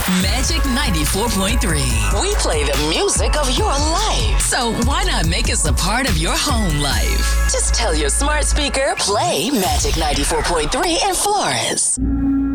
Magic 94.3. We play the music of your life. So why not make us a part of your home life? Just tell your smart speaker, play Magic 94.3 in Florence.